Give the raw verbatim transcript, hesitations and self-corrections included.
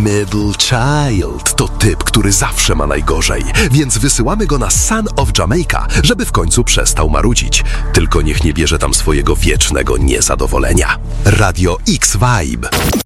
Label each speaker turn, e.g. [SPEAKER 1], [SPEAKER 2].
[SPEAKER 1] Middle Child to typ, który zawsze ma najgorzej, więc wysyłamy go na Son of Jamaica, żeby w końcu przestał marudzić. Tylko niech nie bierze tam swojego wiecznego niezadowolenia. Radio X Vibe.